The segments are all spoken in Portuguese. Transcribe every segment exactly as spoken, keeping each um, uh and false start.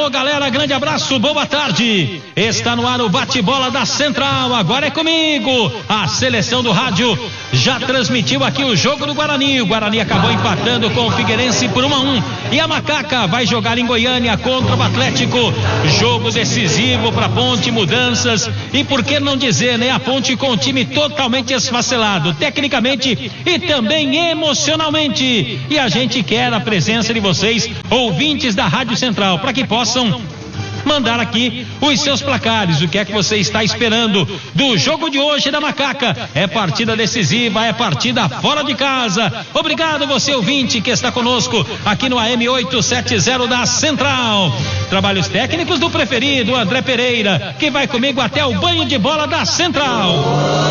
Alô, galera, grande abraço, boa tarde. Está no ar o bate-bola da Central, agora é comigo. A seleção do rádio já transmitiu aqui o jogo do Guarani. O Guarani acabou empatando com o Figueirense por um a um. E a Macaca vai jogar em Goiânia contra o Atlético. Jogo decisivo para a Ponte, mudanças. E por que não dizer, né? A Ponte com o time totalmente esfacelado, tecnicamente e também emocionalmente. E a gente quer a presença de vocês, ouvintes da Rádio Central, para que possam mandar aqui os seus placares. O que é que você está esperando do jogo de hoje da Macaca? É partida decisiva, é partida fora de casa. Obrigado você ouvinte que está conosco aqui no A M oitocentos e setenta da Central. Trabalhos técnicos do preferido André Pereira, que vai comigo até o banho de bola da Central.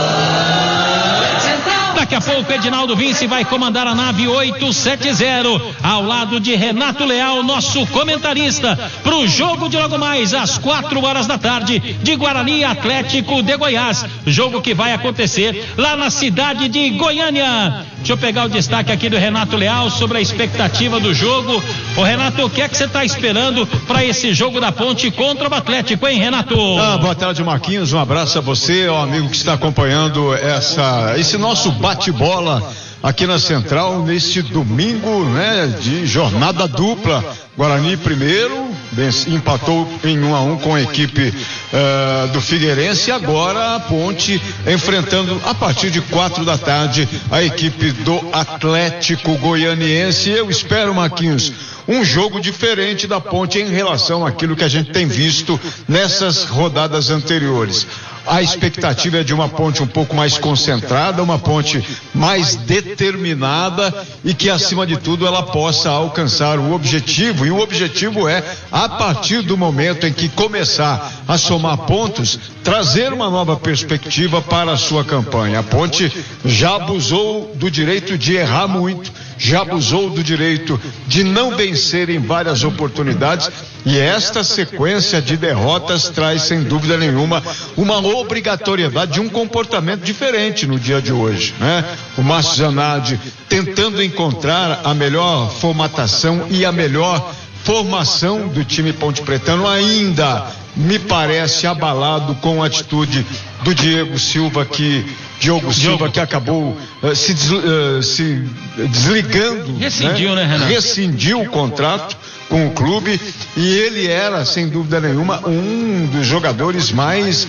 Daqui a pouco Edinaldo Vinci vai comandar a nave oitocentos e setenta ao lado de Renato Leal, nosso comentarista, para o jogo de logo mais às quatro horas da tarde de Guarani Atlético de Goiás, jogo que vai acontecer lá na cidade de Goiânia. Deixa eu pegar o destaque aqui do Renato Leal sobre a expectativa do jogo. Ô Renato, o que é que você está esperando para esse jogo da Ponte contra o Atlético, hein, Renato? Ah, boa tarde, Marquinhos, um abraço a você, ao amigo que está acompanhando essa, esse nosso bate-bola aqui na Central neste domingo, né, de jornada dupla. Guarani primeiro empatou em um a um com a equipe uh, do Figueirense, e agora a Ponte enfrentando a partir de quatro da tarde a equipe do Atlético Goianiense. Eu espero, Marquinhos, um jogo diferente da Ponte em relação àquilo que a gente tem visto nessas rodadas anteriores. A expectativa é de uma Ponte um pouco mais concentrada, uma Ponte mais determinada e que, acima de tudo, ela possa alcançar o objetivo. E o objetivo é, a partir do momento em que começar a somar pontos, trazer uma nova perspectiva para a sua campanha. A Ponte já abusou do direito de errar muito, já abusou do direito de não vencer em várias oportunidades, e esta sequência de derrotas traz, sem dúvida nenhuma, uma obrigatoriedade de um comportamento diferente no dia de hoje, né? O Márcio Zanardi tentando encontrar a melhor formatação e a melhor formação do time ponte pretano, ainda me parece abalado com a atitude do Diego Silva, que Diogo Silva, que acabou uh, se, des, uh, se desligando, rescindiu, né, né, Renato? Rescindiu o contrato com o clube, e ele era, sem dúvida nenhuma, um dos jogadores mais uh,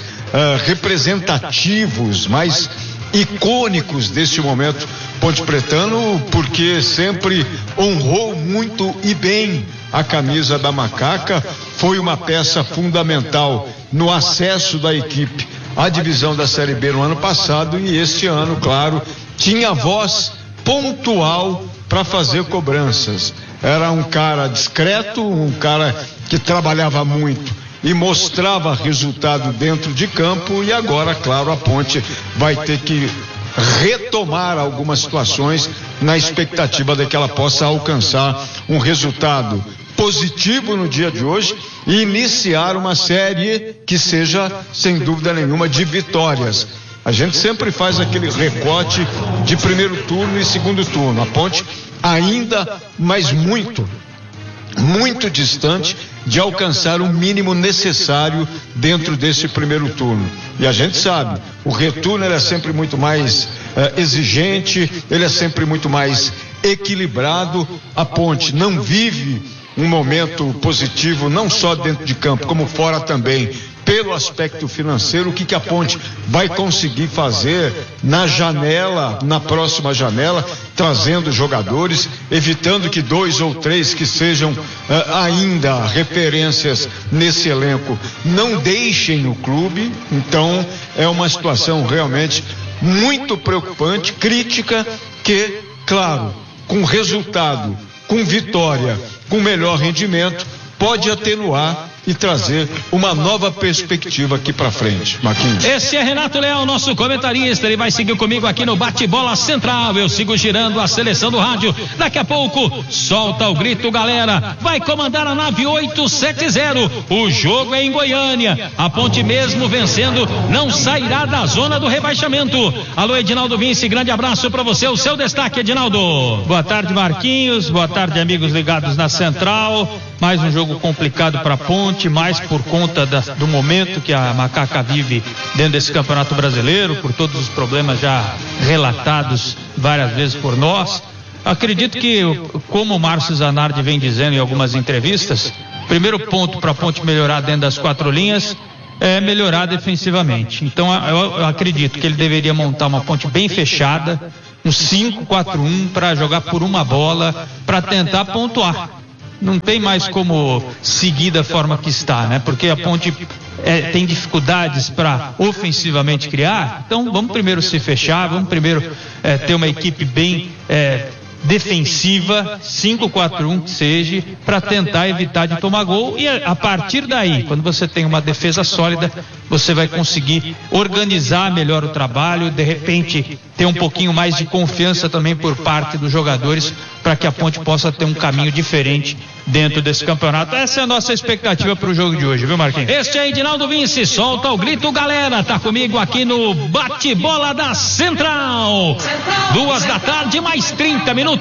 representativos, mais icônicos deste momento ponte pretano, porque sempre honrou muito e bem a camisa da Macaca, foi uma peça fundamental no acesso da equipe à divisão da Série B no ano passado, e este ano, claro, tinha voz pontual para fazer cobranças. Era um cara discreto, um cara que trabalhava muito e mostrava resultado dentro de campo, e agora, claro, a Ponte vai ter que retomar algumas situações na expectativa de que ela possa alcançar um resultado positivo no dia de hoje e iniciar uma série que seja, sem dúvida nenhuma, de vitórias. A gente sempre faz aquele recorte de primeiro turno e segundo turno. A Ponte ainda, mas muito, muito distante de alcançar o mínimo necessário dentro desse primeiro turno. E a gente sabe, o retorno ele é sempre muito mais uh, exigente, ele é sempre muito mais equilibrado. A Ponte não vive um momento positivo, não só dentro de campo, como fora também, pelo aspecto financeiro. O que que a Ponte vai conseguir fazer na janela, na próxima janela, trazendo jogadores, evitando que dois ou três que sejam uh, ainda referências nesse elenco não deixem o clube. Então é uma situação realmente muito preocupante, crítica, que, claro, com resultado, com vitória, com melhor rendimento, pode atenuar e trazer uma nova perspectiva aqui pra frente. Marquinhos. Esse é Renato Leal, nosso comentarista. Ele vai seguir comigo aqui no Bate-Bola Central. Eu sigo girando a seleção do rádio. Daqui a pouco, solta o grito, galera. Vai comandar a nave oitocentos e setenta. O jogo é em Goiânia. A Ponte, mesmo vencendo, não sairá da zona do rebaixamento. Alô, Edinaldo Vinci, grande abraço pra você. O seu destaque, Edinaldo. Boa tarde, Marquinhos. Boa tarde, amigos ligados na Central. mais um jogo complicado para a Ponte, mais por conta da, do momento que a Macaca vive dentro desse Campeonato Brasileiro, por todos os problemas já relatados várias vezes por nós. Acredito que, como o Márcio Zanardi vem dizendo em algumas entrevistas, o primeiro ponto para a Ponte melhorar dentro das quatro linhas é melhorar defensivamente. Então eu, eu acredito que ele deveria montar uma Ponte bem fechada, um cinco quatro um, para jogar por uma bola, para tentar pontuar. Não tem mais como seguir da forma que está, né? Porque a Ponte é, tem dificuldades para ofensivamente criar. Então vamos primeiro se fechar, vamos primeiro é, ter uma equipe bem é, defensiva, cinco quatro um que seja, para tentar evitar de tomar gol, e a partir daí, quando você tem uma defesa sólida, você vai conseguir organizar melhor o trabalho, de repente ter um pouquinho mais de confiança também por parte dos jogadores, para que a Ponte possa ter um caminho diferente dentro desse campeonato. Essa é a nossa expectativa para o jogo de hoje, viu, Marquinhos? Este é Edinaldo Vinci, solta o grito, galera, tá comigo aqui no bate-bola da Central, duas da tarde, mais trinta minutos.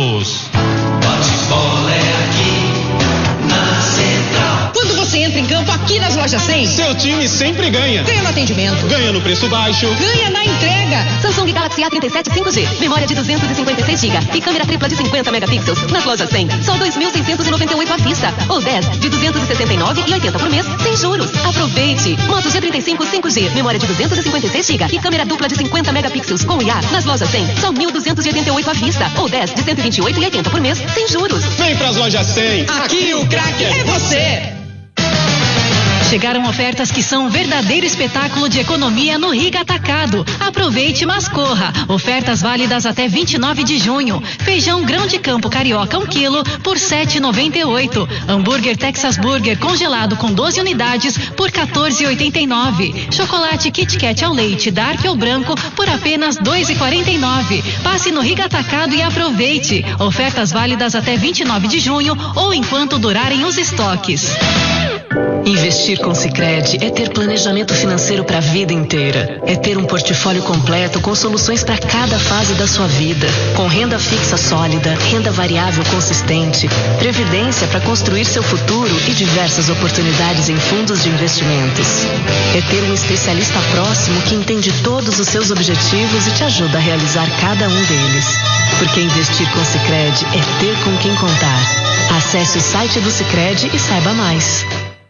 Bate-bola é aqui na Central. Quando você entra em campo aqui nas lojas cem, seu time sempre ganha. Ganha no atendimento, ganha no preço baixo, ganha na entrega. Samsung Galaxy A trinta e sete cinco G, memória de duzentos e cinquenta e seis gigabytes e câmera tripla de cinquenta megapixels. Nas lojas cem, só dois mil seiscentos e noventa e oito à vista, ou dez de duzentos e sessenta e nove e oitenta por mês, sem juros. Aproveite! Moto G trinta e cinco cinco G, memória de duzentos e cinquenta e seis gigabytes e câmera dupla de cinquenta megapixels com I A. Nas lojas cem, só mil duzentos e oitenta e oito à vista, ou dez de cento e vinte e oito e oitenta por mês, sem juros. Vem pras lojas cem. Aqui o craque é você. Chegaram ofertas que são um verdadeiro espetáculo de economia no Riga Atacado. Aproveite, mas corra. Ofertas válidas até vinte e nove de junho. Feijão grão de campo carioca um quilo por sete reais e noventa e oito. Hambúrguer Texas Burger congelado com doze unidades por quatorze reais e oitenta e nove. Chocolate Kit Kat ao leite dark ou branco por apenas dois reais e quarenta e nove. Passe no Riga Atacado e aproveite. Ofertas válidas até vinte e nove de junho ou enquanto durarem os estoques. Investir com Sicredi é ter planejamento financeiro para a vida inteira. É ter um portfólio completo com soluções para cada fase da sua vida. Com renda fixa sólida, renda variável consistente, previdência para construir seu futuro e diversas oportunidades em fundos de investimentos. É ter um especialista próximo que entende todos os seus objetivos e te ajuda a realizar cada um deles. Porque investir com Sicredi é ter com quem contar. Acesse o site do Sicredi e saiba mais.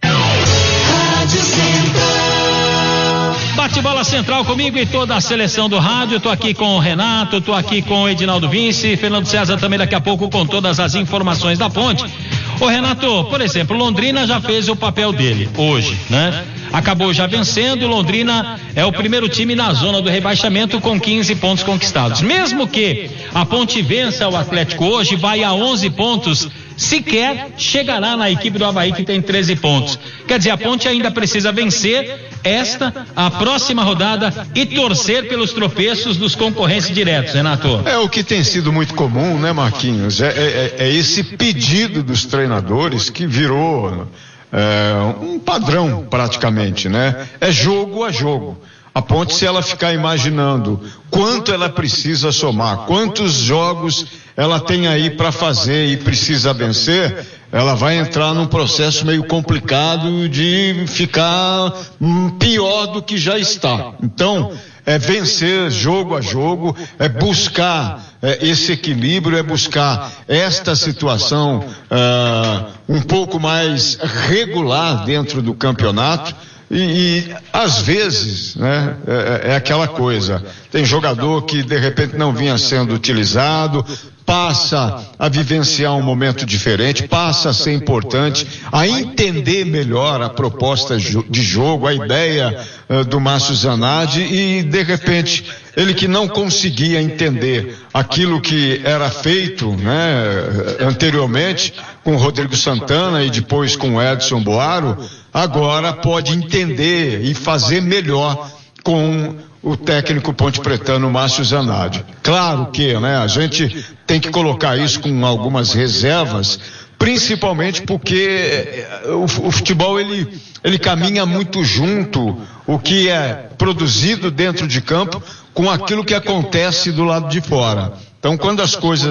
Bate-bola Central comigo e toda a seleção do rádio. Tô aqui com o Renato, tô aqui com o Edinaldo Vinci, Fernando César também daqui a pouco com todas as informações da Ponte. Ô Renato, por exemplo, Londrina já fez o papel dele hoje, né? Acabou já vencendo. Londrina é o primeiro time na zona do rebaixamento com quinze pontos conquistados. Mesmo que a Ponte vença o Atlético hoje, vai a onze pontos, sequer chegará na equipe do Avaí, que tem treze pontos. Quer dizer, a Ponte ainda precisa vencer esta, a próxima rodada, e torcer pelos tropeços dos concorrentes diretos, Renato. É o que tem sido muito comum, né, Marquinhos? É, é, é esse pedido dos treinadores que virou é, um padrão praticamente, né? É jogo a jogo. A Ponte, se ela ficar imaginando quanto ela precisa somar, quantos jogos ela tem aí para fazer e precisa vencer, ela vai entrar num processo meio complicado de ficar hum, pior do que já está. Então, é vencer jogo a jogo, é buscar é, esse equilíbrio, é buscar esta situação uh, um pouco mais regular dentro do campeonato. E, e às vezes, né, é, é aquela coisa, tem jogador que de repente não vinha sendo utilizado, passa a vivenciar um momento diferente, passa a ser importante, a entender melhor a proposta de jogo, a ideia uh, do Márcio Zanardi, e de repente ele que não conseguia entender aquilo que era feito, né, anteriormente com o Rodrigo Santana e depois com o Edson Boaro, agora pode entender e fazer melhor com o técnico pontepretano Márcio Zanardi. Claro que, né, a gente tem que colocar isso com algumas reservas, principalmente porque o, o futebol ele, ele caminha muito junto, o que é produzido dentro de campo com aquilo que acontece do lado de fora. Então, quando as coisas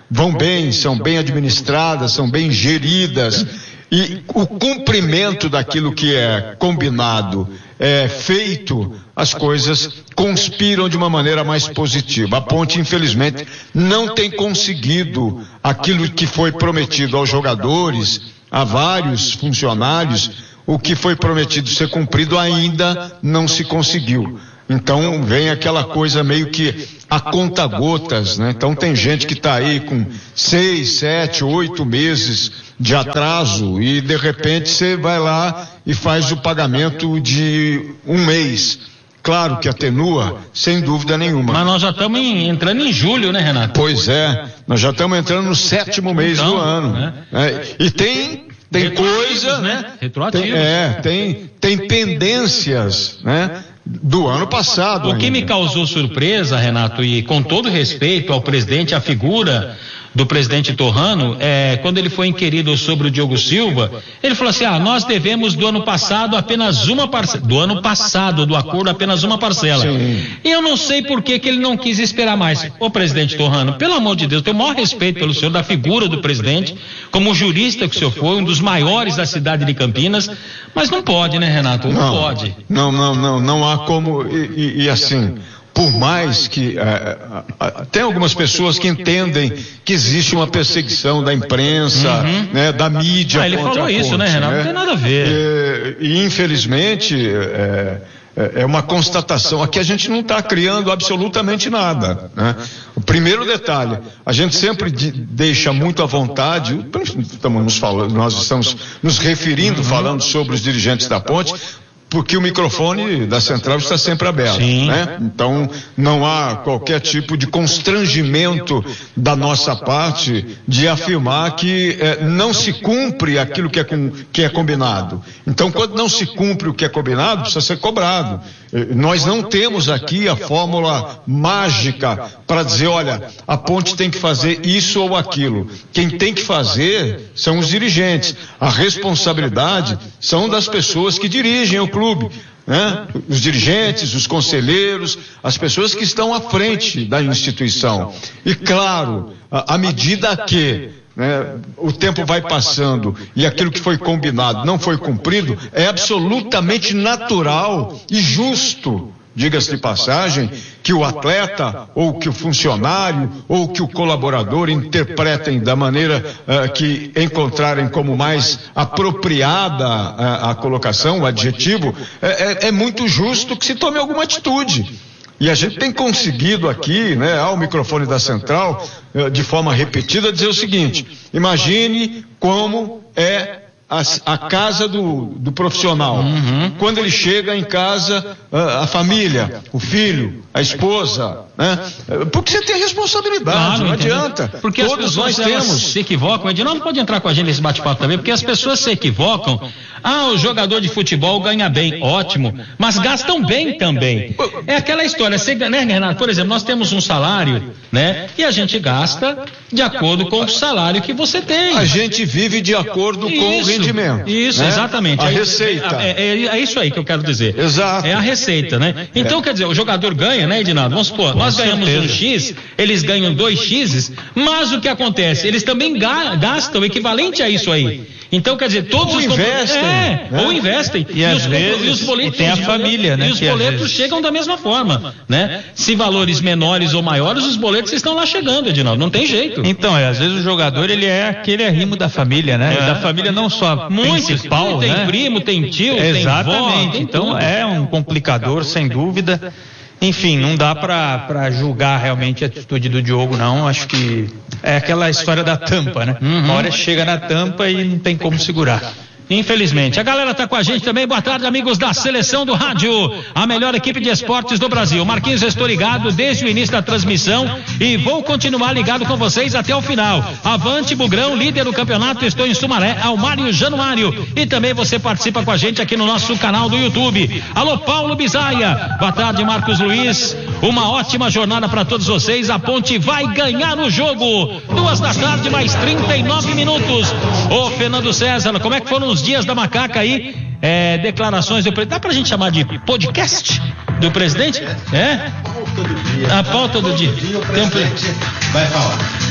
vão bem, são bem administradas, são bem geridas, e o cumprimento daquilo que é combinado, é feito, as coisas conspiram de uma maneira mais positiva. A Ponte, infelizmente, não tem conseguido aquilo que foi prometido aos jogadores, a vários funcionários. O que foi prometido ser cumprido ainda não se conseguiu. Então vem aquela coisa meio que a conta gotas, né? Então tem gente que está aí com seis, sete, oito meses de atraso e de repente você vai lá e faz o pagamento de um mês. Claro que atenua, sem dúvida nenhuma. Mas nós já estamos entrando em julho, né, Renato? Pois é, nós já estamos entrando no sétimo mês então, do ano. Né? É, e tem tem coisa, né? Retroativos. Tem, é, tem tem pendências, né? Do ano passado. O ainda. Que me causou surpresa, Renato, e com todo respeito ao presidente, a figura do presidente Torrano, é, quando ele foi inquirido sobre o Diogo Silva, ele falou assim, ah, nós devemos do ano passado apenas uma parcela, do ano passado, do acordo apenas uma parcela. Sim. E eu não sei por que que ele não quis esperar mais. Ô presidente Torrano, pelo amor de Deus, eu tenho o maior respeito pelo senhor, da figura do presidente, como jurista que o senhor foi, um dos maiores da cidade de Campinas, mas não pode, né, Renato? Não, não pode. Não, não, não, não há como, e, e, e assim... Por mais que é, tem algumas pessoas que entendem que existe uma perseguição da imprensa, uhum. né, da mídia. Ah, ele contra falou a isso, Ponte, né, Renato? Né? Não tem nada a ver. E, e infelizmente é, é uma constatação. Aqui a gente não está criando absolutamente nada. Né? O primeiro detalhe, a gente sempre de, deixa muito à vontade. Estamos nos falando, nós estamos nos referindo, uhum. falando sobre os dirigentes da Ponte. Porque o microfone da Central está sempre aberto, Sim. né? Então não há qualquer tipo de constrangimento da nossa parte de afirmar que eh, não se cumpre aquilo que é, com, que é combinado. Então quando não se cumpre o que é combinado, precisa ser cobrado. Eh, nós não temos aqui a fórmula mágica para dizer, olha, a Ponte tem que fazer isso ou aquilo. Quem tem que fazer são os dirigentes. A responsabilidade são das pessoas que dirigem o clube. Né? Os dirigentes, os conselheiros, as pessoas que estão à frente da instituição. E claro, à medida que né, o tempo vai passando e aquilo que foi combinado não foi cumprido, é absolutamente natural e justo, diga-se de passagem, que o atleta, ou que o funcionário, ou que o colaborador interpretem da maneira uh, que encontrarem como mais apropriada uh, a colocação, o adjetivo, é, é, é muito justo que se tome alguma atitude. E a gente tem conseguido aqui, né, ao microfone da Central, uh, de forma repetida, dizer o seguinte: imagine como é A, a casa do, do profissional. Uhum. Quando ele chega em casa, a, a família, o filho, a esposa, né? Porque você tem responsabilidade, claro, não entendeu? Adianta. Porque todos nós temos. Se equivocam, Edinaldo pode entrar com a gente nesse bate-papo também, porque as pessoas se equivocam. Ah, o jogador de futebol ganha bem, ótimo, mas gastam bem também. É aquela história, você, né, Renato? Por exemplo, nós temos um salário, né? E a gente gasta de acordo com o salário que você tem. A gente vive de acordo isso, com o rendimento. Isso, né? Exatamente. A é, receita. É, é, é isso aí que eu quero dizer. Exato. É a receita, né? Então, é. quer dizer, o jogador ganha, né, Edinaldo? Vamos supor, com nós ganhamos certeza. um X, eles ganham dois X, mas o que acontece? Eles também ga- gastam o equivalente a isso aí. Então, quer dizer, todos ou os investem, é, né? ou investem. E, e às os, vezes, e os boletos, e tem a família, né? E os boletos vezes... chegam da mesma forma, né? Se valores menores ou maiores, os boletos estão lá chegando, Edinaldo, não tem jeito. Então, é, às vezes o jogador, ele é aquele arrimo da família, né? É. Da família não só Muito, principal, tem né? primo, tem tio, Exatamente. tem vó, tem então tudo. É um complicador, sem dúvida. Enfim, não dá para julgar realmente a atitude do Diogo, não. Acho que é aquela história da tampa, né? Uhum. Uma hora chega na tampa e não tem como segurar. Infelizmente. A galera tá com a gente também. Boa tarde, amigos da Seleção do Rádio, a melhor equipe de esportes do Brasil. Marquinhos, estou ligado desde o início da transmissão e vou continuar ligado com vocês até o final. Avante, Bugrão, líder do campeonato. Estou em Sumaré, Almário Januário. E também você participa com a gente aqui no nosso canal do YouTube. Alô, Paulo Bisaia. Boa tarde, Marcos Luiz. Uma ótima jornada para todos vocês. A Ponte vai ganhar o jogo. Duas da tarde, mais trinta e nove minutos. Ô, Fernando César, como é que foram os dias da macaca aí? É, declarações do presidente. Dá pra gente chamar de podcast do presidente? É? A pauta do dia. O presidente vai falar.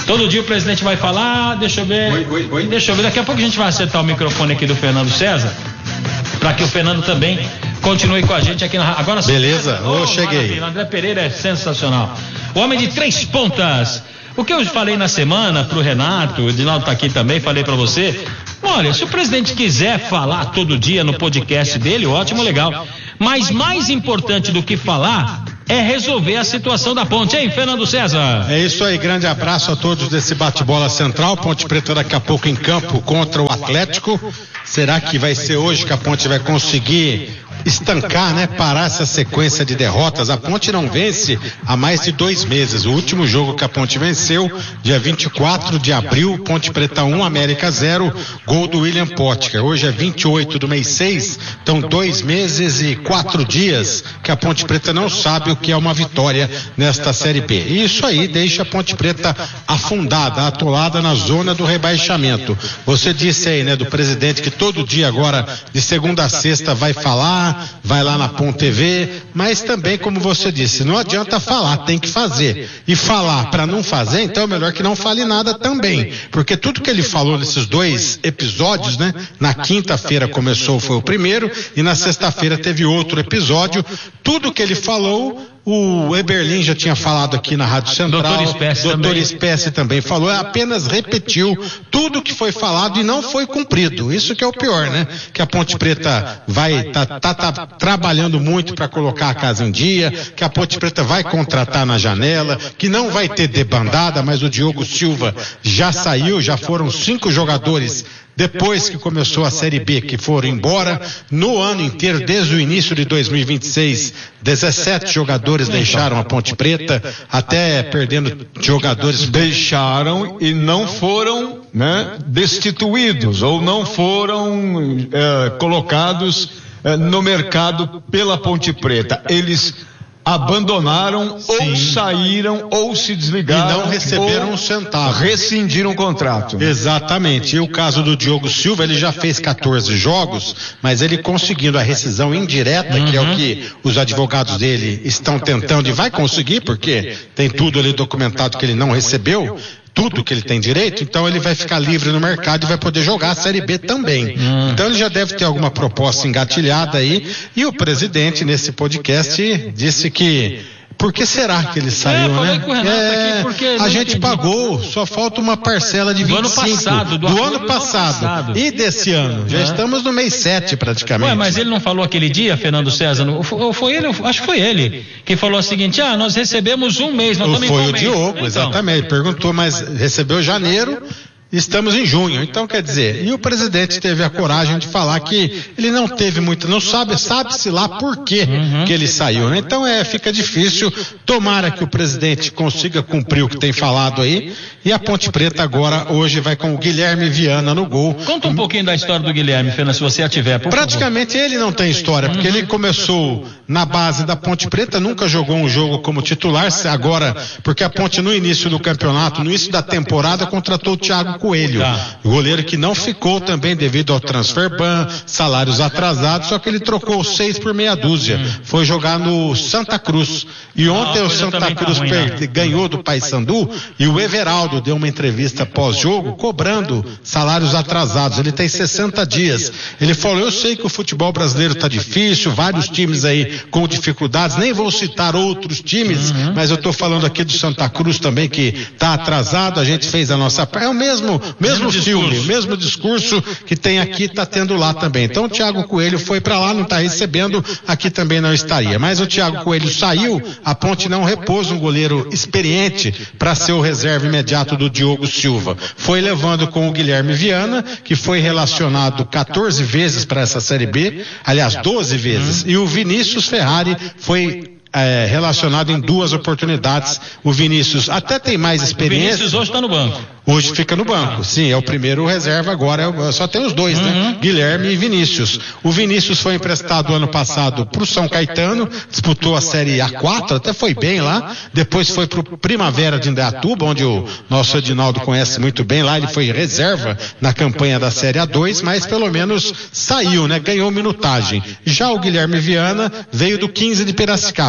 Todo dia o presidente vai falar, deixa eu ver. Oi, oi, oi. Deixa eu ver, daqui a pouco a gente vai acertar o microfone aqui do Fernando César, para que o Fernando também continue com a gente aqui na. Agora sim. Beleza, eu oh, cheguei. Maravilha. André Pereira é sensacional. O homem de três pontas. O que eu falei na semana pro Renato, o Edinaldo tá aqui também, falei pra você. Olha, se o presidente quiser falar todo dia no podcast dele, ótimo, legal. Mas mais importante do que falar é resolver a situação da Ponte, hein, Fernando César? É isso aí, grande abraço a todos desse bate-bola central. Ponte Preta daqui a pouco em campo contra o Atlético. Será que vai ser hoje que a Ponte vai conseguir estancar, né? Parar essa sequência de derrotas? A Ponte não vence há mais de dois meses. O último jogo que a Ponte venceu, dia vinte e quatro de abril, Ponte Preta um, América zero, gol do William Potker. Hoje é vinte e oito do mês seis, então dois meses e quatro dias que a Ponte Preta não sabe o que é uma vitória nesta Série B. E isso aí deixa a Ponte Preta afundada, atolada na zona do rebaixamento. Você disse aí, né, do presidente que todo dia agora, de segunda a sexta, vai falar, vai lá na Ponte T V, mas também, como você disse, não adianta falar, tem que fazer. E falar para não fazer, então é melhor que não fale nada também, porque tudo que ele falou nesses dois episódios, né, na quinta-feira começou, foi o primeiro, e na sexta-feira teve outro episódio, tudo que ele falou, o Eberlin já tinha falado aqui na Rádio Central, Doutor Espécie Doutor também. Espécie também falou, apenas repetiu tudo que foi falado e não foi cumprido. Isso que é o pior, né? Que a Ponte Preta vai tá, tá, tá trabalhando muito para colocar a casa em dia, que a Ponte Preta vai contratar na janela, que não vai ter debandada, mas o Diogo Silva já saiu, já foram cinco jogadores depois que começou a Série B, que foram embora. No ano inteiro, desde o início de dois mil e vinte e seis, dezessete jogadores deixaram a Ponte Preta, até perdendo jogadores. Deixaram e não foram, né, destituídos ou não foram é, colocados é, no mercado pela Ponte Preta. Eles abandonaram, Sim. ou saíram, ou se desligaram. E não receberam um centavo. Rescindiram o contrato. Exatamente. E o caso do Diogo Silva, ele já fez quatorze jogos, mas ele conseguindo a rescisão indireta, uhum. que é o que os advogados dele estão tentando, e vai conseguir, porque tem tudo ali documentado que ele não recebeu, tudo que ele tem direito, então ele vai ficar livre no mercado e vai poder jogar a Série B também. Hum. Então ele já deve ter alguma proposta engatilhada aí, e o presidente nesse podcast disse que por que será que ele saiu, é, né? Com o Renato é, aqui porque a gente entendi. Pagou, só falta uma parcela de vinte e cinco. Do ano passado. Do, do ano passado. passado. E desse ano. Já é. Estamos no mês sete praticamente. Ué, mas ele não falou aquele dia, Fernando César? Ou foi ele? Acho que foi ele que falou o seguinte: ah, nós recebemos um mês, nós estamos em Foi o mês. Diogo, então. exatamente. Perguntou, mas recebeu janeiro. Estamos em junho, então quer dizer, e o presidente teve a coragem de falar que ele não teve muito, não sabe, sabe-se lá por quê uhum. que ele saiu, né? Então é, fica difícil, tomara que o presidente consiga cumprir o que tem falado aí, e a Ponte Preta agora, hoje, vai com o Guilherme Viana no gol. Conta um pouquinho da história do Guilherme, Fernando, se você a tiver, por Praticamente favor. Ele não tem história, porque uhum. ele começou na base da Ponte Preta, nunca jogou um jogo como titular, agora, porque a Ponte no início do campeonato, no início da temporada, contratou o Thiago Coelho, tá. goleiro que não ficou também devido ao transfer ban, salários atrasados, só que ele trocou seis por meia dúzia, hum. foi jogar no Santa Cruz, e ontem ah, o Santa Cruz tá ruim, per... ganhou do Paysandu, e o Everaldo deu uma entrevista pós-jogo cobrando salários atrasados. Ele tem sessenta dias, ele falou: eu sei que o futebol brasileiro está difícil, vários times aí com dificuldades, nem vou citar outros times, uhum. mas eu estou falando aqui do Santa Cruz também, que está atrasado, a gente fez a nossa parte, é o mesmo mesmo filme, o mesmo discurso que tem aqui, está tendo lá também. Então o Thiago Coelho foi para lá, não está recebendo, aqui também não estaria. Mas o Thiago Coelho saiu, a Ponte não repôs um goleiro experiente para ser o reserva imediato do Diogo Silva. Foi levando com o Guilherme Viana, que foi relacionado quatorze vezes para essa Série B, aliás, doze vezes, e o Vinícius Ferrari foi É, relacionado em duas oportunidades. O Vinícius até tem mais experiência. O Vinícius hoje está no banco. Hoje fica no banco, sim, é o primeiro reserva, agora é, só tem os dois, uhum. né? Guilherme e Vinícius. O Vinícius foi emprestado ano passado para o São Caetano, disputou a Série A quatro, até foi bem lá, depois foi para o Primavera de Indaiatuba, onde o nosso Edinaldo conhece muito bem, lá ele foi reserva na campanha da Série A dois, mas pelo menos saiu, né? Ganhou minutagem. Já o Guilherme Viana veio do quinze de Piracicaba.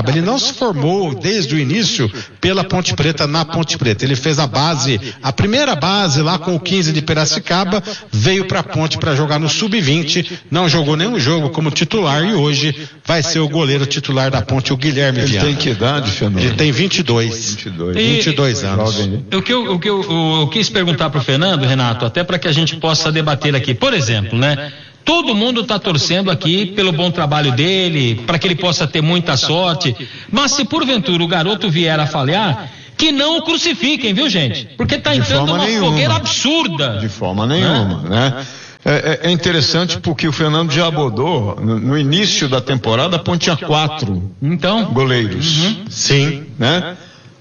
Piracicaba. Ele não se formou desde o início pela Ponte Preta na Ponte Preta. Ele fez a base, a primeira base lá com o quinze de Piracicaba, veio para a Ponte para jogar no sub vinte, não jogou nenhum jogo como titular e hoje vai ser o goleiro titular da Ponte, o Guilherme Viana. Ele tem que idade, Fernando? Ele tem vinte e dois. vinte e dois. E, vinte e dois anos. O que eu, o que eu, eu quis perguntar para o Fernando, Renato, até para que a gente possa debater aqui. Por exemplo, né? Todo mundo está torcendo aqui pelo bom trabalho dele, para que ele possa ter muita sorte. Mas se porventura o garoto vier a falhar, que não o crucifiquem, viu, gente? Porque está entrando numa fogueira absurda. De forma nenhuma, né? É, é interessante porque o Fernando já abordou, no, no início da temporada, a Ponte tinha quatro então, goleiros. Uhum. Sim, né?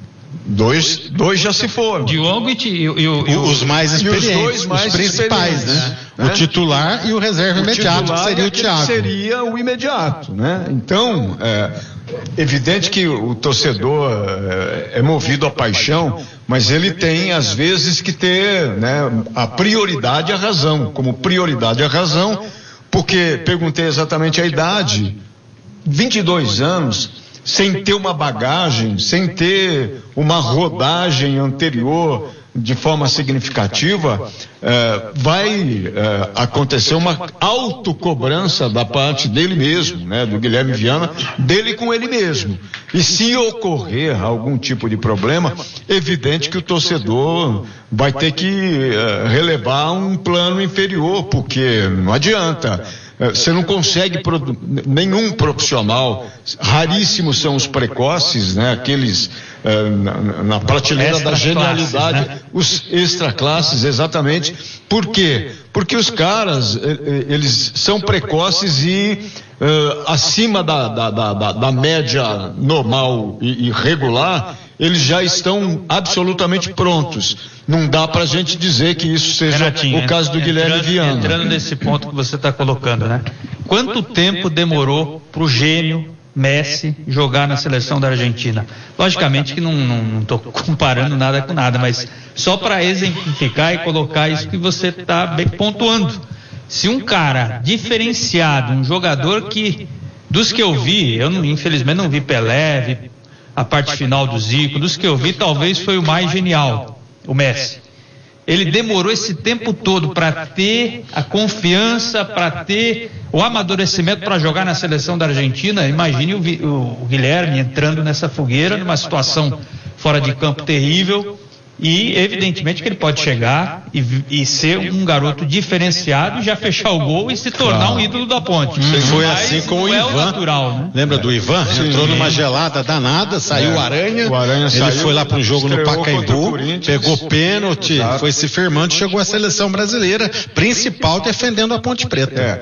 Dois, dois já se foram. Diogo e, e, e, e os mais experientes, os dois mais os principais, né? né? O titular e o reserva o imediato, que seria o Thiago. Seria o imediato, né? Então, é evidente que o torcedor é, é movido à paixão, mas ele tem às vezes que ter, né, a prioridade e a razão, como prioridade a razão, porque perguntei exatamente a idade, vinte e dois anos, sem ter uma bagagem, sem ter uma rodagem anterior de forma significativa, eh, vai eh, acontecer uma autocobrança da parte dele mesmo, né, do Guilherme Viana, dele com ele mesmo. E se ocorrer algum tipo de problema, evidente que o torcedor vai ter que eh, relevar um plano inferior, porque não adianta. Você não consegue, produ... nenhum profissional, raríssimos são os precoces, né? Aqueles eh, na, na prateleira extra da genialidade, classes, né? Os extra classes, exatamente. Por quê? Porque os caras, eles são precoces e eh, acima da, da, da, da, da média normal e, e regular, eles já estão absolutamente prontos. Não dá pra gente dizer que isso seja Renatinho, o caso do entrando, Guilherme Viana. Entrando nesse ponto que você está colocando, né? Quanto tempo demorou pro gênio Messi jogar na seleção da Argentina? Logicamente que não estou comparando nada com nada, mas só para exemplificar e colocar isso que você está bem pontuando. Se um cara diferenciado, um jogador que, dos que eu vi, eu não, infelizmente não vi Pelé, vi a parte final do Zico, dos que eu vi talvez foi o mais genial, o Messi. Ele demorou esse tempo todo para ter a confiança, para ter o amadurecimento para jogar na seleção da Argentina. Imagine o, o, o Guilherme entrando nessa fogueira, numa situação fora de campo terrível. E evidentemente que ele pode chegar e, e ser um garoto diferenciado, já fechar o gol e se tornar claro. um ídolo da Ponte. Hum. Foi assim com o é Ivan. O natural, né? Lembra do Ivan? Sim. Entrou numa gelada danada, saiu é. o Aranha. O Aranha ele saiu, foi lá para um jogo no Pacaembu, pegou pênalti, Exato. foi se firmando, chegou à seleção brasileira, principal defendendo a Ponte Preta. É.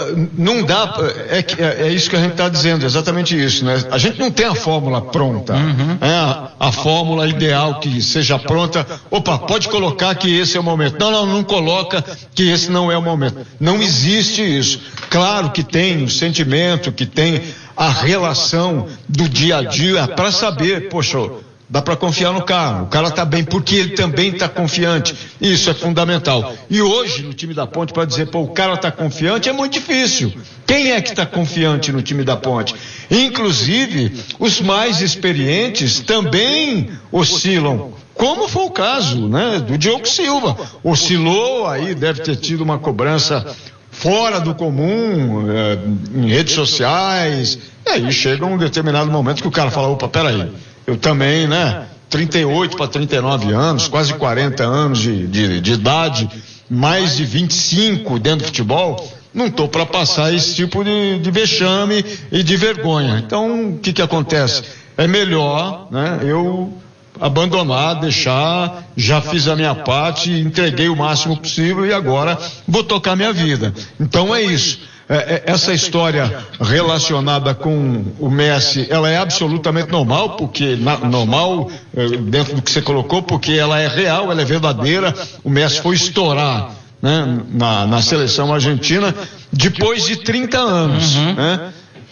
Não dá, é, é, é isso que a gente está dizendo, exatamente isso, né? A gente não tem a fórmula pronta, uhum. é a, a fórmula ideal que seja pronta. Opa, pode colocar que esse é o momento. Não, não, não coloca que esse não é o momento. Não existe isso. Claro que tem o sentimento, que tem a relação do dia a dia para saber, poxa, dá para confiar no cara. O cara está bem porque ele também está confiante. Isso é fundamental. E hoje no time da Ponte, para dizer, pô, o cara está confiante, é muito difícil. Quem é que está confiante no time da Ponte? Inclusive, os mais experientes também oscilam. Como foi o caso, né, do Diogo Silva. Oscilou, aí deve ter tido uma cobrança fora do comum, é, em redes sociais. E aí chega um determinado momento que o cara fala, opa, peraí, eu também, né, trinta e oito para trinta e nove anos, quase quarenta anos de, de, de idade, mais de vinte e cinco dentro do futebol, não estou para passar esse tipo de, de vexame e de vergonha. Então, o que que acontece? É melhor, né, eu abandonar, deixar, já fiz a minha parte, entreguei o máximo possível e agora vou tocar minha vida. Então é isso. É, é, essa história relacionada com o Messi, ela é absolutamente normal, porque na, normal é, dentro do que você colocou, porque ela é real, ela é verdadeira. O Messi foi estourar, né, na, na seleção argentina depois de trinta anos, uhum. né?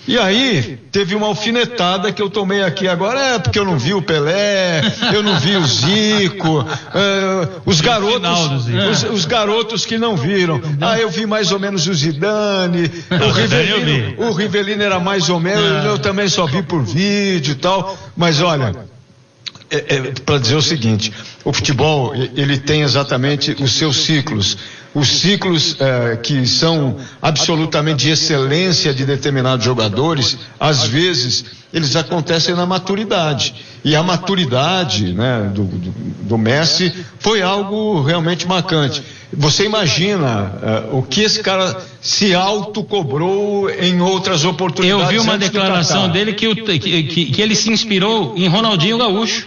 E aí, teve uma alfinetada que eu tomei aqui agora, é porque eu não vi o Pelé, eu não vi o Zico, é, os garotos, os, os garotos que não viram. Ah, eu vi mais ou menos o Zidane, o Rivelino, o Rivelino era mais ou menos, eu também só vi por vídeo e tal, mas olha, é, é, para dizer o seguinte, o futebol, ele tem exatamente os seus ciclos. Os ciclos eh, que são absolutamente de excelência de determinados jogadores, às vezes, eles acontecem na maturidade. E a maturidade, né, do, do, do Messi foi algo realmente marcante. Você imagina eh, o que esse cara se autocobrou em outras oportunidades. Eu vi uma declaração dele que, o, que, que, que ele se inspirou em Ronaldinho Gaúcho,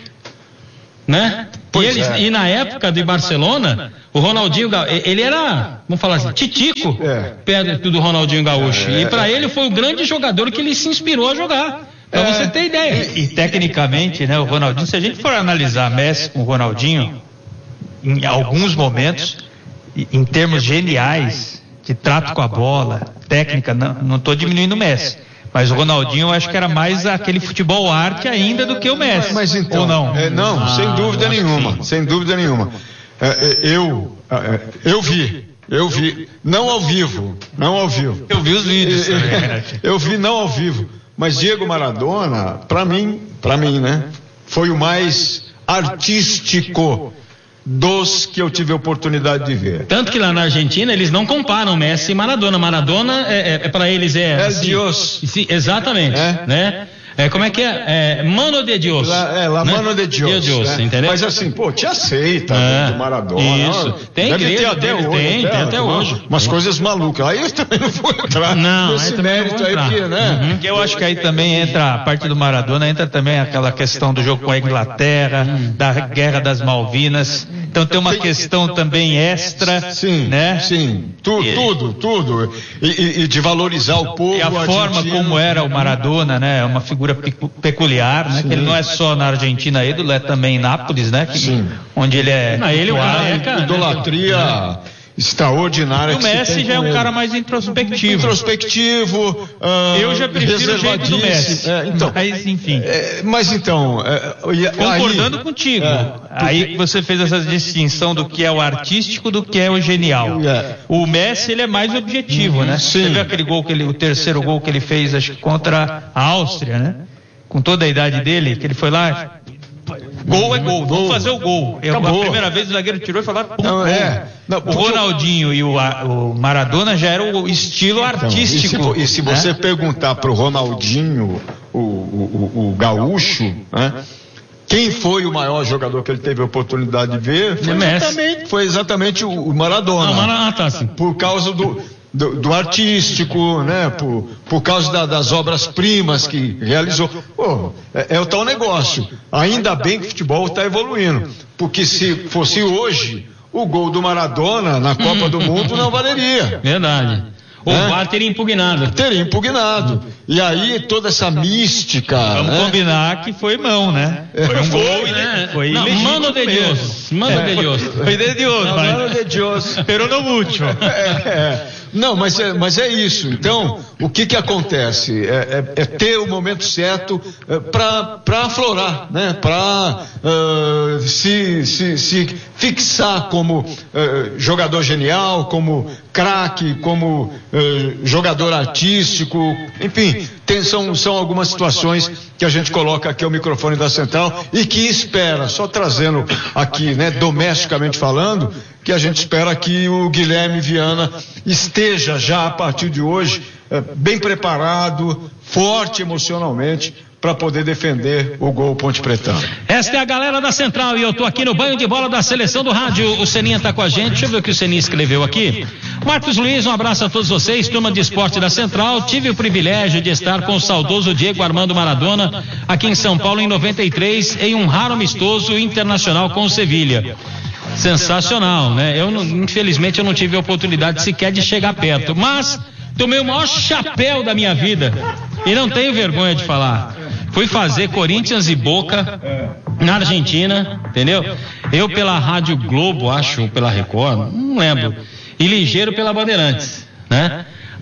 né? E, ele, é. e na época de Barcelona, o Ronaldinho Gaúcho, ele era, vamos falar assim, titico, é. perto do Ronaldinho Gaúcho. É. E para ele foi o grande jogador que ele se inspirou a jogar. Pra é. você ter ideia. E, e tecnicamente, né, o Ronaldinho, se a gente for analisar Messi com o Ronaldinho, em alguns momentos, em termos geniais, de trato com a bola, técnica, não estou diminuindo o Messi. Mas o Ronaldinho eu acho que era mais aquele futebol arte ainda do que o Messi. Mas então, ou não? É, não, ah, sem dúvida nenhuma, sem dúvida nenhuma. É, é, eu, é, eu vi, eu vi, não ao vivo, não ao vivo. Eu vi os vídeos. Eu vi não ao vivo, mas Diego Maradona, para mim, para mim, né, foi o mais artístico dos que eu tive a oportunidade de ver. Tanto que lá na Argentina eles não comparam Messi e Maradona. Maradona é, é, é para eles é. É assim, Dios. Sim, exatamente, é? né? É, como é que é? é mano de Dios. La, é, la né? mano de Dios. De Dios, né? entendeu? Mas assim, pô, te aceita é, do Maradona. Isso. Tem Deve igreja, ter até deve, hoje. Tem, tem até hoje. Umas, umas coisas malucas. Aí eu também não vou entrar não, nesse aí mérito aí, porque, né? Uhum. Eu acho que aí também entra, a parte do Maradona, entra também aquela questão do jogo com a Inglaterra, da Guerra das Malvinas. Então tem uma tem, questão também extra, sim, né? Sim, tu, e, tudo, tudo. E, e, e de valorizar o povo. E a forma como era o Maradona, né? Uma figura peculiar, né? Sim. Que ele não é só na Argentina, ídolo, é também em Nápoles, né? Que, sim. Onde ele é. Não, ele é uma idolatria né? extraordinária. O Messi já é um cara mais introspectivo. Introspectivo. Uh, Eu já prefiro o jeito do Messi. É, então, mas enfim. É, mas então. É, Concordando aí, contigo. É, aí você fez essa distinção do que é o artístico do que é o genial. É. O Messi ele é mais objetivo, né? Sim. Você viu aquele gol que ele, o terceiro gol que ele fez, acho que contra a Áustria, né? Com toda a idade dele, que ele foi lá. Gol é gol, vamos fazer o gol. Eu, a primeira vez o zagueiro tirou e falou, não, é. Não, o Ronaldinho eu... e o, a, o Maradona já era o estilo artístico. Então, e se, e se né? você perguntar para o Ronaldinho, o, o, o, o gaúcho, né? Quem foi o maior jogador que ele teve a oportunidade de ver? Foi exatamente, foi exatamente o, o Maradona. Não, Maradona tá assim. Por causa do Do, do artístico, né? Por, por causa da, das obras-primas que realizou. Pô, é, é o tal negócio. Ainda bem que o futebol está evoluindo. Porque se fosse hoje, o gol do Maradona na Copa do Mundo não valeria. Verdade. O né? V A R teria impugnado. Teria impugnado. E aí toda essa mística. Vamos né? combinar que foi mão, né? Foi um gol, né? Foi não, mano de Deus. Mano de Deus. Foi de Deus, não, mano de Deus. Pero no mucho. É, é. Não, mas é, mas é isso. Então, o que que acontece? É, é, é ter o momento certo é, para aflorar, né? Para uh, se, se, se fixar como uh, jogador genial, como craque, como uh, jogador artístico, enfim, tem, são, são algumas situações que a gente coloca aqui ao microfone da Central e que espera, só trazendo aqui, né, domesticamente falando, que a gente espera que o Guilherme Viana esteja já a partir de hoje eh, bem preparado, forte emocionalmente, para poder defender o gol Ponte Pretano. Esta é a galera da Central e eu tô aqui no banho de bola da seleção do rádio. O Seninha tá com a gente, deixa eu ver o que o Seninha escreveu aqui. Marcos Luiz, um abraço a todos vocês, turma de esporte da Central. Tive o privilégio de estar com o saudoso Diego Armando Maradona aqui em São Paulo em noventa e três, em um raro amistoso internacional com o Sevilha. Sensacional, né? Eu, infelizmente, eu não tive a oportunidade sequer de chegar perto, mas tomei o maior chapéu da minha vida e não tenho vergonha de falar. Fui fazer Corinthians e Boca na Argentina, entendeu? Eu pela Rádio Globo, acho, pela Record, não lembro, e Ligeiro pela Bandeirantes, né?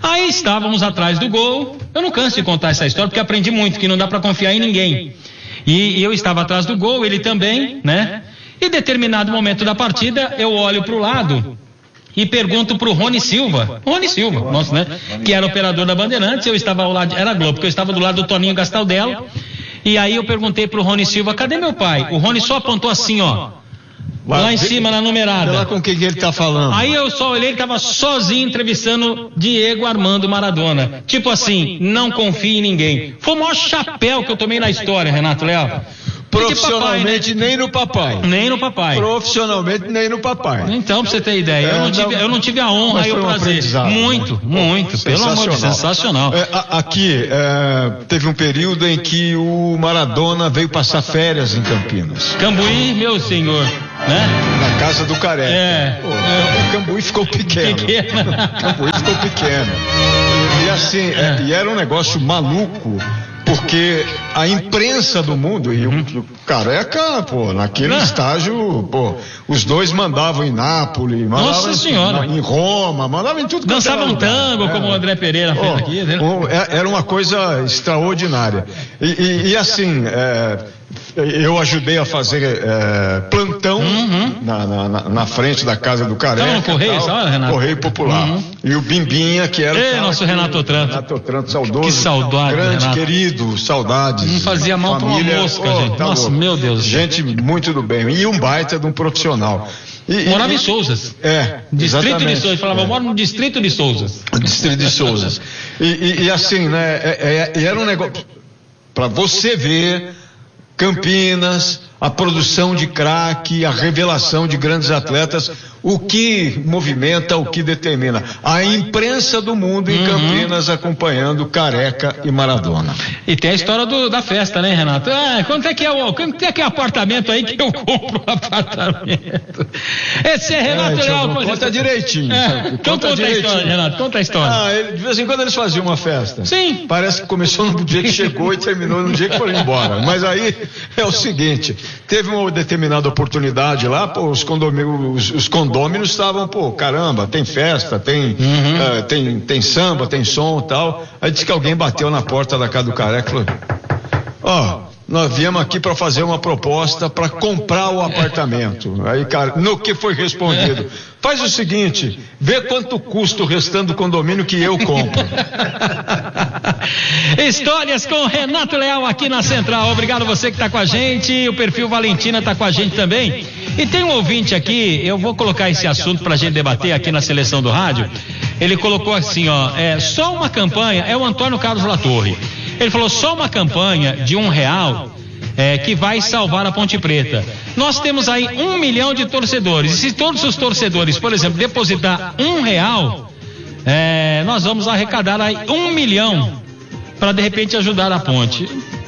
Aí estávamos atrás do gol. Eu não canso de contar essa história porque aprendi muito que não dá para confiar em ninguém. E, e eu estava atrás do gol, ele também, né? E em determinado momento da partida eu olho para o lado e pergunto pro Rony Silva, Rony Silva, nossa, né? Que era operador da Bandeirantes, eu estava ao lado, era Globo, porque eu estava do lado do Toninho Gastaldello. E aí eu perguntei pro Rony Silva, cadê meu pai? O Rony só apontou assim, ó, lá em cima na numerada. Olha lá com quem que ele tá falando. Aí eu só olhei, ele tava sozinho entrevistando Diego Armando Maradona. Tipo assim, não confie em ninguém. Foi o maior chapéu que eu tomei na história, Renato Leal. Profissionalmente, papai, né? nem no papai. Nem no papai. Profissionalmente, nem no papai. Então, pra você ter ideia, eu não tive, eu não tive a honra e o prazer. Muito, muito, pelo amor de Deus, sensacional. É, aqui, é, teve um período em que o Maradona veio passar férias em Campinas. Cambuí, meu senhor, né? Na casa do Careca. É. Pô, é. O Cambuí ficou pequeno. Pequeno. O Cambuí ficou pequeno. E assim, é. É, e era um negócio maluco. Porque a imprensa do mundo, e o, o Careca, pô, naquele ah. estágio, pô, os dois mandavam em Nápoles, mandavam em, em Roma, mandavam em tudo. Dançavam um tango, é. como o André Pereira fez aqui. Né? Pô, era uma coisa extraordinária. E, e, e assim, é, eu ajudei a fazer é, plantão uhum. na, na, na frente da casa do Careca. Estava no Correio, essa hora, Renato? Correio Popular. Uhum. E o Bimbinha, que era... Ei, nosso Renato Otranto. Renato Otranto, saudoso. Que saudade, grande, Renato. Querido, saudades. Não fazia mal pra uma mosca, oh, gente. Tá Nossa, louco. Meu Deus. Gente muito do bem. E um baita de um profissional. E, Morava e, em Souzas. É. Distrito exatamente. de Souzas. Falava, eu moro no distrito de Souzas. Distrito de Souzas. E, e, e assim, né? É, é, era um negócio. Pra você ver Campinas, a produção de craque, a revelação de grandes atletas, o que movimenta, o que determina. A imprensa do mundo em uhum. Campinas acompanhando Careca e Maradona. E tem a história do, da festa, né, Renato? Ah, quanto é que é o, quanto é que é apartamento aí que eu compro um apartamento? Esse é Renato é, Leal. Conta direitinho. É, então conta, conta direitinho. A história, Renato, conta a história. Ah, ele, de vez em quando eles faziam uma festa. Sim. Parece que começou no dia que chegou e terminou no dia que foram embora. Mas aí é o seguinte, teve uma determinada oportunidade lá, pô, os condomínios, os, os condôminos estavam, pô, caramba, tem festa, tem, uhum. uh, tem, tem samba, tem som e tal. Aí disse que alguém bateu na porta da casa do Careca e falou, ó, oh, nós viemos aqui para fazer uma proposta para comprar o apartamento. Aí, cara, no que foi respondido? Faz o seguinte, vê quanto custa o restante do condomínio que eu compro. Histórias com Renato Leal aqui na Central. Obrigado você que está com a gente. O perfil Valentina está com a gente também. E tem um ouvinte aqui, eu vou colocar esse assunto para a gente debater aqui na seleção do rádio. Ele colocou assim, ó, é só uma campanha, é o Antônio Carlos Latorre. Ele falou, só uma campanha de um real é, que vai salvar a Ponte Preta. Nós temos aí um milhão de torcedores. E se todos os torcedores, por exemplo, depositar um real, é, nós vamos arrecadar aí um milhão para de repente ajudar a ponte.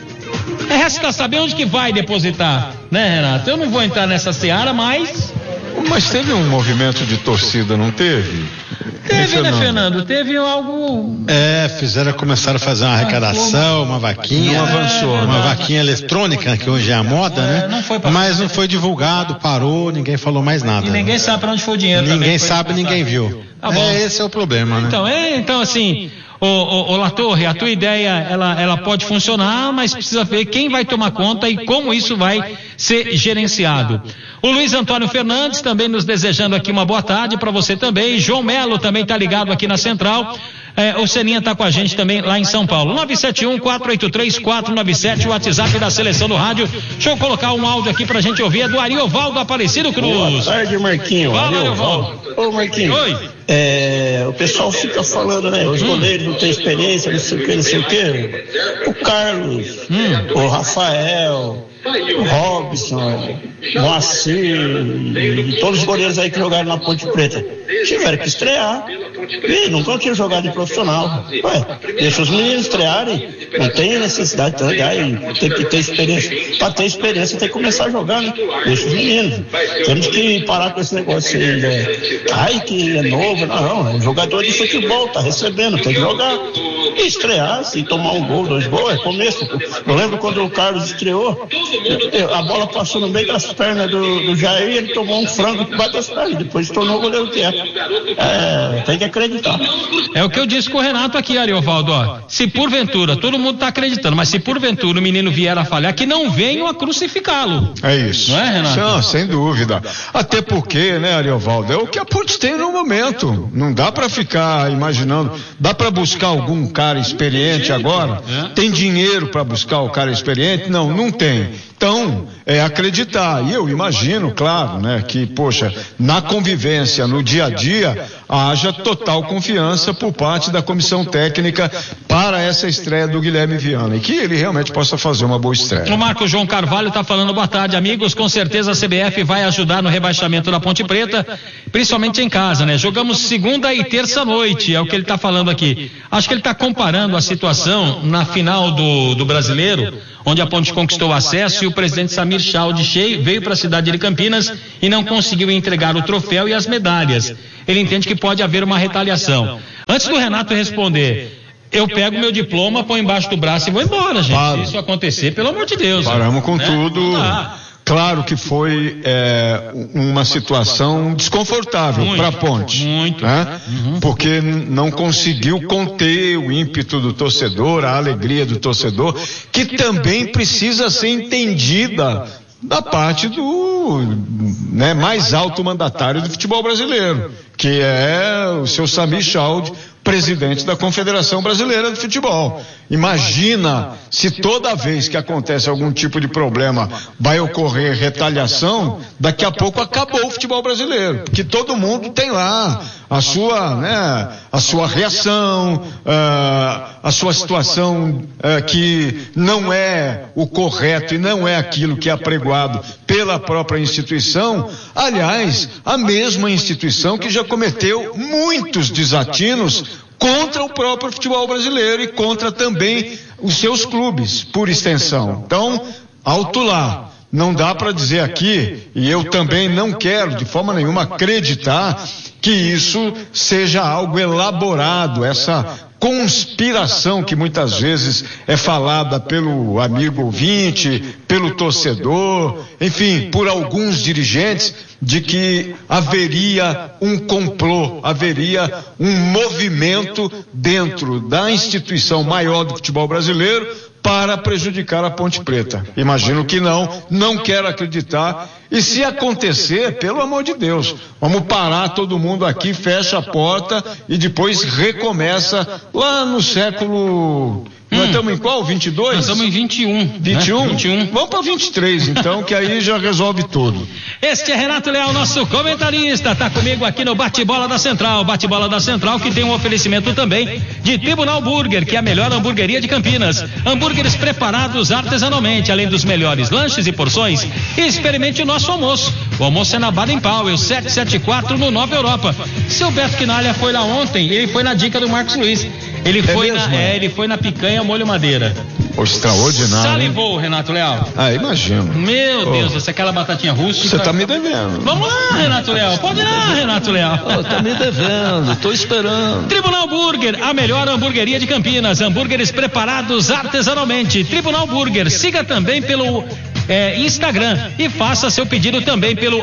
É, resta saber onde que vai depositar, né, Renato? Eu não vou entrar nessa seara, mas... Mas teve um movimento de torcida, não teve? Teve, né, Fernando? Teve algo... É, fizeram, começaram a fazer uma arrecadação, uma vaquinha. Não avançou. Uma vaquinha eletrônica, que hoje é a moda, é, né? Não foi pra Mas não foi divulgado, parou, ninguém falou mais nada. E ninguém sabe pra onde foi o dinheiro. Ninguém sabe, ninguém viu. Tá bom. É, esse é o problema, né? Então, é, então assim... Ô, ô, ô Latorre, a tua ideia, ela, ela pode funcionar, mas precisa ver quem vai tomar conta e como isso vai ser gerenciado. O Luiz Antônio Fernandes também nos desejando aqui uma boa tarde para você também. João Melo também está ligado aqui na Central. É, o Seninha está com a gente também lá em São Paulo. nove sete um, quatro oito três, quatro nove sete, o WhatsApp da seleção do rádio. Deixa eu colocar um áudio aqui pra gente ouvir. É do Ariovaldo Aparecido Cruz. Boa tarde, Marquinho. Fala, Ariovaldo. Ô, Marquinho. Oi. É, o pessoal fica falando, né? Os goleiros não têm experiência, não sei o que, não sei o que. O Carlos, hum. o Rafael, o Robson, o Moacir e todos os goleiros aí que jogaram na Ponte Preta tiveram que estrear. E nunca tinham jogado em profissional. Ué, deixa os meninos estrearem. Não tem necessidade de jogar e tem que ter experiência. Para ter experiência tem que começar a jogar, né? Deixa os meninos. Temos que parar com esse negócio aí, né? Ai, que é novo. Não, é um jogador de futebol, tá recebendo, tem que jogar. E estrear, se tomar um gol, dois gols, é começo. Eu lembro quando o Carlos estreou, a bola passou no meio das pernas do, do Jair e ele tomou um frango que bate as pernas, depois se tornou o goleiro que é. É, tem que que acreditar. É o que eu disse com o Renato aqui, Ariovaldo, ó. Se porventura, todo mundo está acreditando, mas se porventura o menino vier a falhar, que não venham a crucificá-lo. É isso. Não é, Renato? Não, sem dúvida. Até porque, né, Ariovaldo, é o que a Ponte tem no momento. Não dá para ficar imaginando. Dá para buscar algum cara experiente agora? Tem dinheiro para buscar o cara experiente? Não, não tem. Então, é acreditar. E eu imagino, claro, né, que, poxa, na convivência, no dia a dia, haja total confiança por parte da comissão técnica para essa estreia do Guilherme Viana e que ele realmente possa fazer uma boa estreia. O Marco João Carvalho está falando, boa tarde, amigos. Com certeza a C B F vai ajudar no rebaixamento da Ponte Preta, principalmente em casa, né? Jogamos segunda e terça noite, é o que ele está falando aqui. Acho que ele está comparando a situação na final do, do Brasileiro, onde a Ponte conquistou o acesso e o presidente Samir Chaldi veio para a cidade de Campinas e não conseguiu entregar o troféu e as medalhas. Ele entende que pode haver uma retaliação. Antes do Renato responder, eu pego meu diploma, põe embaixo do braço e vou embora, gente. Para. Se isso acontecer, pelo amor de Deus. Paramos com né? tudo. Claro que foi é, uma situação desconfortável para a Ponte. Muito. Né? Uhum. Porque não conseguiu conter o ímpeto do torcedor, a alegria do torcedor, que também precisa ser entendida da parte do né, mais alto mandatário do futebol brasileiro, que é o seu Samir Chaldi, presidente da Confederação Brasileira de Futebol. Imagina se toda vez que acontece algum tipo de problema vai ocorrer retaliação, daqui a pouco acabou o futebol brasileiro, porque todo mundo tem lá a sua, né, a sua reação, uh, a sua situação uh, que não é o correto e não é aquilo que é apregoado pela própria instituição. Aliás, a mesma instituição que já cometeu muitos desatinos contra o próprio futebol brasileiro e contra também os seus clubes, por extensão. Então, alto lá. Não dá para dizer aqui, e eu também não quero de forma nenhuma acreditar que isso seja algo elaborado, essa conspiração que muitas vezes é falada pelo amigo ouvinte, pelo torcedor, enfim, por alguns dirigentes, de que haveria um complô, haveria um movimento dentro da instituição maior do futebol brasileiro para prejudicar a Ponte Preta. Imagino que não, não quero acreditar. E se acontecer, pelo amor de Deus, vamos parar todo mundo aqui, fecha a porta e depois recomeça lá no século... Hum. Nós estamos em qual? vinte e dois? Nós estamos em vinte e um. vinte e um? Né? vinte e um. Vamos para vinte e três, então, que aí já resolve tudo. Este é Renato Leal, nosso comentarista, está comigo aqui no Bate-Bola da Central. Bate-Bola da Central, que tem um oferecimento também de Tribunal Burger, que é a melhor hamburgueria de Campinas. Hambúrgueres preparados artesanalmente, além dos melhores lanches e porções. Experimente o nosso almoço. O almoço é na Baden Powell, setecentos e setenta e quatro, no Nova Europa. Seu Beto Quinalha foi lá ontem, ele foi na dica do Marcos Luiz. Ele, é foi, na, é, ele foi na picanha molho madeira. Extraordinário. Salivou, Renato Leal. Ah, imagino. Meu oh. Deus, essa é aquela batatinha rústica. Você tá me devendo. Vamos lá, Renato Leal. Pode ir lá, Renato Leal. Oh, tá me devendo, tô esperando. Tribunal Burger, a melhor hamburgueria de Campinas. Hambúrgueres preparados artesanalmente. Tribunal Burger, siga também pelo é, Instagram e faça seu pedido também pelo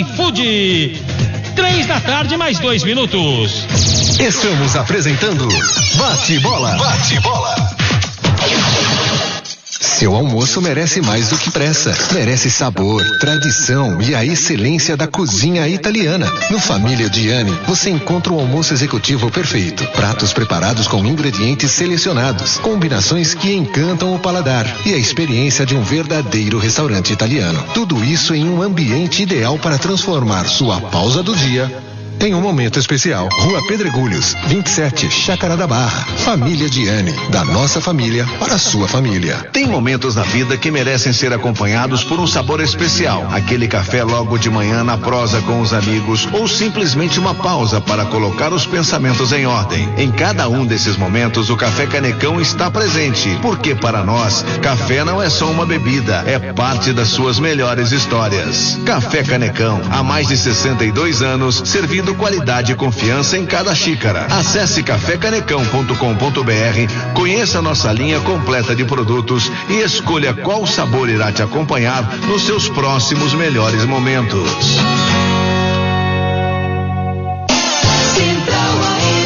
iFood. Três da tarde, mais dois minutos. Estamos apresentando Bate-Bola. Bate-Bola. Seu almoço merece mais do que pressa. Merece sabor, tradição e a excelência da cozinha italiana. No Família Gianni, você encontra o almoço executivo perfeito. Pratos preparados com ingredientes selecionados. Combinações que encantam o paladar. E a experiência de um verdadeiro restaurante italiano. Tudo isso em um ambiente ideal para transformar sua pausa do dia em um momento especial. Rua Pedregulhos, vinte e sete, Chácara da Barra. Família Gianni, da nossa família para a sua família. Tem momentos na vida que merecem ser acompanhados por um sabor especial. Aquele café logo de manhã na prosa com os amigos ou simplesmente uma pausa para colocar os pensamentos em ordem. Em cada um desses momentos, o Café Canecão está presente, porque para nós, café não é só uma bebida, é parte das suas melhores histórias. Café Canecão, há mais de sessenta e dois anos, servindo qualidade e confiança em cada xícara. Acesse café canecão ponto com ponto br, conheça nossa linha completa de produtos e escolha qual sabor irá te acompanhar nos seus próximos melhores momentos. Central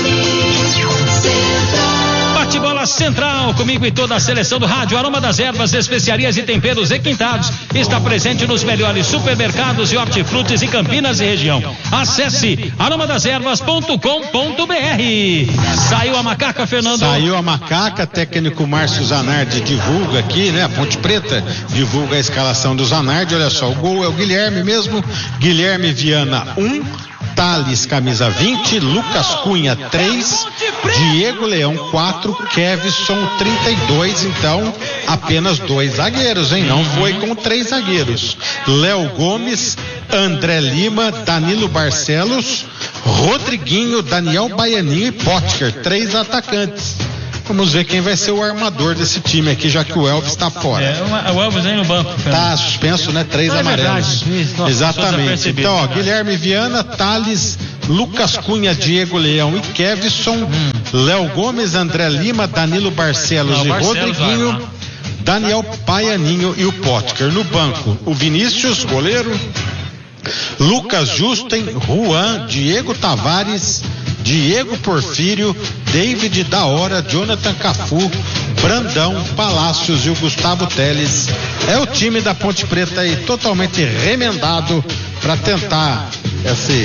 Central, comigo e toda a seleção do rádio. Aroma das Ervas, especiarias e temperos requintados. Está presente nos melhores supermercados e hortifrutis em Campinas e região. Acesse aroma das ervas ponto com ponto br. Saiu a macaca, Fernando? Saiu a macaca, técnico Márcio Zanardi divulga aqui, né? A Ponte Preta divulga a escalação do Zanardi. Olha só, o gol é o Guilherme mesmo. Guilherme Viana, um. Thales, camisa vinte, Lucas Cunha, três, Diego Leão, quatro, Kevson, trinta e dois, então apenas dois zagueiros, hein? Não foi com três zagueiros. Léo Gomes, André Lima, Danilo Barcelos, Rodriguinho, Daniel Baianinho e Potker, três atacantes. Vamos ver quem vai ser o armador desse time aqui, já que o Elvis está fora. É, o Elvis aí no banco. Tá suspenso, né? Três ah, amarelos. É Nossa, exatamente. Então, ó, Guilherme Viana, Thales, Lucas Cunha, Diego Leão e Kevson, hum. Léo Gomes, André Lima, Danilo Barcelos Não, e Barcelos Rodriguinho, vai, Daniel Paianinho e o Potker. No banco, o Vinícius, goleiro, Lucas Justen, Juan, Diego Tavares, Diego Porfírio, David da Hora, Jonathan Cafu, Brandão, Palácios e o Gustavo Teles. É o time da Ponte Preta aí totalmente remendado para tentar esse